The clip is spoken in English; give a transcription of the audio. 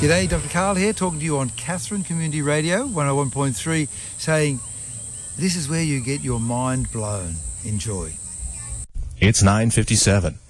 G'day, Dr. Karl here, talking to you on Katherine Community Radio, 101.3, saying this is where you get your mind blown. Enjoy. It's 9:57.